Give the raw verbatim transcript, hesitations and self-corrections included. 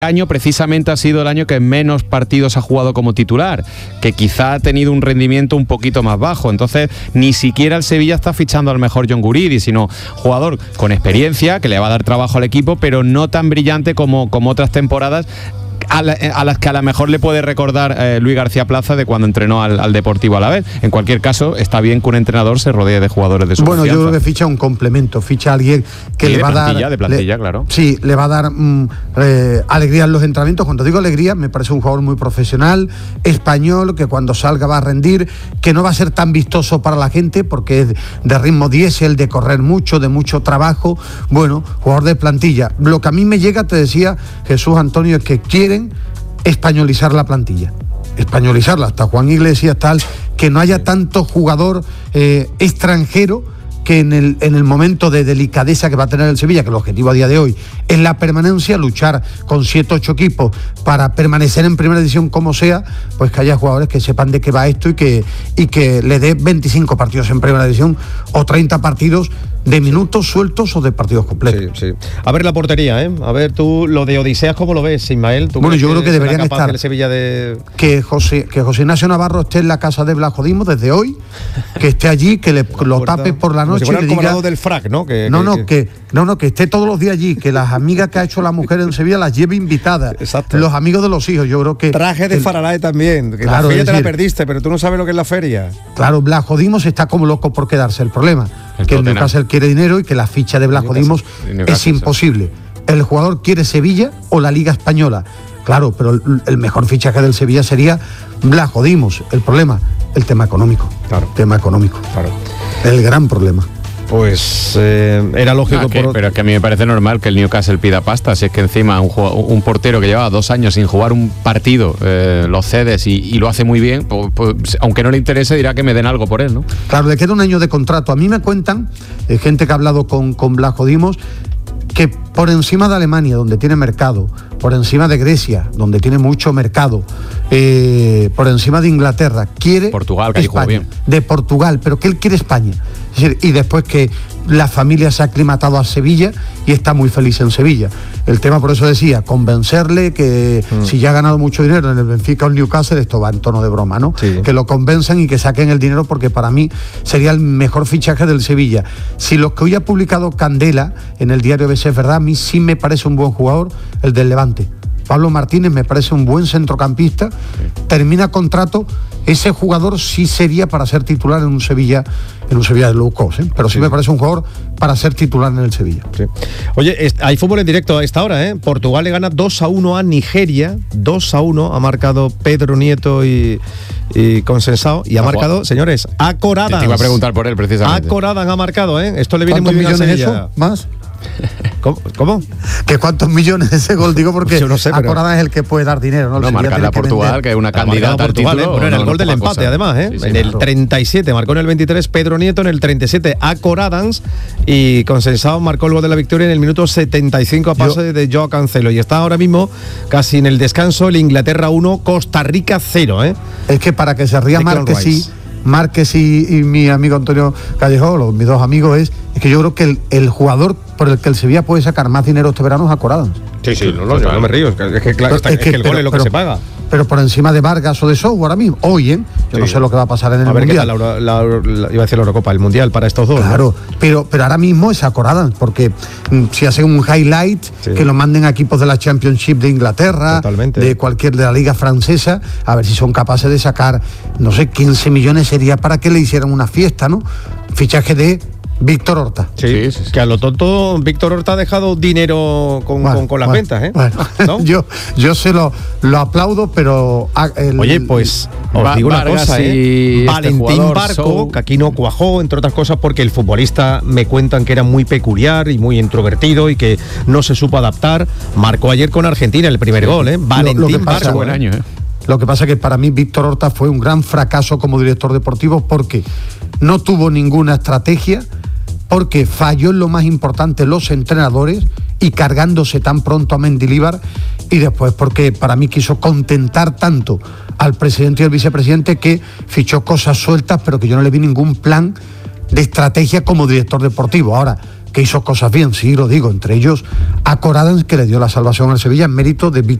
año precisamente ha sido el año que menos partidos ha jugado como titular, que quizá ha tenido un rendimiento un poquito más bajo. Entonces ni siquiera el Sevilla está fichando al mejor John Guridi, sino jugador con experiencia que le va a dar trabajo al equipo, pero no tan brillante como, como otras temporadas a, la, a las que a lo mejor le puede recordar eh, Luis García Plaza de cuando entrenó al, al Deportivo Alavés. En cualquier caso, está bien que un entrenador se rodee de jugadores de su Bueno, confianza. yo creo que ficha un complemento, ficha a alguien que sí, le va a plantilla, dar... de plantilla, le, claro. Sí, le va a dar mm, eh, alegría en los entrenamientos. Cuando digo alegría, me parece un jugador muy profesional, español, que cuando salga va a rendir, que no va a ser tan vistoso para la gente porque es de ritmo diésel, de correr mucho, de mucho trabajo. Bueno, jugador de plantilla. Lo que a mí me llega, te decía Jesús Antonio, es que quieren españolizar la plantilla, españolizarla, hasta Juan Iglesias, tal, que no haya tanto jugador eh, extranjero, que en el, en el momento de delicadeza que va a tener el Sevilla, que el objetivo a día de hoy es la permanencia, luchar con siete, ocho equipos para permanecer en primera división como sea, pues que haya jugadores que sepan de qué va esto y que, y que le dé veinticinco partidos en primera división o treinta partidos de minutos sueltos o de partidos completos. Sí, sí. A ver la portería, ¿eh? A ver tú, lo de Odiseas, ¿cómo lo ves, Ismael? ¿Tú bueno, yo creo que, que deberían capaz estar... El Sevilla de... Que José, que José Ignacio Navarro esté en la casa de Blasco-Dimo desde hoy, que esté allí, que le, lo tape por la noche. Como si fuera y el le diga, cobrado del frac, ¿no? Que, no, que, no, que... que, no, no, que esté todos los días allí, que las amigas que ha hecho la mujer en Sevilla las lleve invitadas. Exacto. Los amigos de los hijos, yo creo que... Traje de el, Faralae también, que claro, la feria te decir, la perdiste, pero tú no sabes lo que es la feria. Claro, Blasco-Dimo está como loco por quedarse. El problema, el que el Newcastle quiere dinero y que la ficha de Blasco-Dimo es imposible. El jugador quiere Sevilla o la Liga Española. Claro, pero el, el mejor fichaje del Sevilla sería Blasco-Dimo. El problema, el tema económico. Claro. Tema económico. Claro. El gran problema. Pues eh, era lógico. Ah, que, por... Pero es que a mí me parece normal que el Newcastle pida pasta. Si es que encima un, un portero que llevaba dos años sin jugar un partido, eh, lo cedes y, y lo hace muy bien, pues, pues, aunque no le interese, dirá que me den algo por él, ¿no? Claro, le queda un año de contrato. A mí me cuentan, eh, gente que ha hablado con, con Blasco-Dimo, que por encima de Alemania, donde tiene mercado, por encima de Grecia, donde tiene mucho mercado, eh, por encima de Inglaterra, quiere Portugal, que España, ahí juega bien. De Portugal, pero que él quiere España. Es decir, y después que la familia se ha aclimatado a Sevilla y está muy feliz en Sevilla. El tema, por eso decía, convencerle que mm. si ya ha ganado mucho dinero en el Benfica o el Newcastle, esto va en tono de broma, ¿no? Sí. Que lo convenzan y que saquen el dinero, porque para mí sería el mejor fichaje del Sevilla. Si lo que hoy ha publicado Candela en el diario B C es verdad, a mí sí me parece un buen jugador, el del Levante. Pablo Martínez me parece un buen centrocampista, sí. Termina contrato, ese jugador sí sería para ser titular en un Sevilla, en un Sevilla de low cost, ¿eh? Pero sí, sí me parece un jugador para ser titular en el Sevilla. Sí. Oye, hay fútbol en directo a esta hora, ¿eh? Portugal le gana dos a uno a Nigeria, dos a uno, ha marcado Pedro Nieto y, y Consensao, y ha marcado, Juan. Señores, a Coradans. Te iba a preguntar por él, precisamente. A Coradans ha marcado, ¿eh? Esto le viene muy bien a Sevilla. Eso? ¿Más? ¿Cómo? ¿Cómo? ¿Que cuántos millones ese gol? Digo, porque yo no sé, pero... Coradans es el que puede dar dinero, ¿no? No, marcarle a Portugal, que, que es una candidata al título. ¿eh? Bueno, era no, el gol no, del empate, cosa. Además, ¿eh? Sí, sí, en el claro. treinta y siete, marcó en el veintitrés Pedro Nieto, en el treinta y siete a Coradans, y Consensao marcó el gol de la victoria en el minuto setenta y cinco a pase yo... de Joao Cancelo. Y está ahora mismo casi en el descanso el Inglaterra uno, Costa Rica cero, ¿eh? Es que para que se ría Márquez y, Márquez y, y mi amigo Antonio Callejo, los, mis dos amigos, es, es que yo creo que el, el jugador por el que el Sevilla puede sacar más dinero este verano es a Coradans. Sí, sí, no, no, yo no me río, es que, es que, claro, es que, es que el gol pero, es lo que pero, se paga. Pero por encima de Vargas o de Sou ahora mismo, hoy, ¿eh? Yo sí. no sé lo que va a pasar en el a ver, Mundial. ¿qué tal la, la, la, iba a decir la Eurocopa, el Mundial para estos dos? Claro, ¿no? pero, pero ahora mismo es a Coradans, porque mm, si hacen un highlight, sí. que lo manden a equipos de la Championship de Inglaterra, totalmente. De cualquier de la Liga Francesa, a ver si son capaces de sacar, no sé, quince millones sería para que le hicieran una fiesta, ¿no? Fichaje de Víctor Horta. Sí, sí, sí, sí. Que a lo tonto Víctor Horta ha dejado dinero con, bueno, con, con las bueno, ventas, ¿eh? Bueno. ¿No? yo, yo se lo, lo aplaudo, pero... El, Oye, pues os va, digo una Vargas cosa, ¿eh? Valentín este Barco, Sou... que aquí no cuajó, entre otras cosas porque el futbolista me cuentan que era muy peculiar y muy introvertido y que no se supo adaptar. Marcó ayer con Argentina el primer gol, ¿eh? Valentín lo, lo pasa, Barco. Buen año, ¿eh? Lo que pasa es que para mí Víctor Horta fue un gran fracaso como director deportivo porque no tuvo ninguna estrategia, porque falló en lo más importante los entrenadores y cargándose tan pronto a Mendilibar, y después porque para mí quiso contentar tanto al presidente y al vicepresidente que fichó cosas sueltas, pero que yo no le vi ningún plan de estrategia como director deportivo. Ahora, que hizo cosas bien, sí, lo digo, entre ellos a Corádans, que le dio la salvación al Sevilla en mérito de Víctor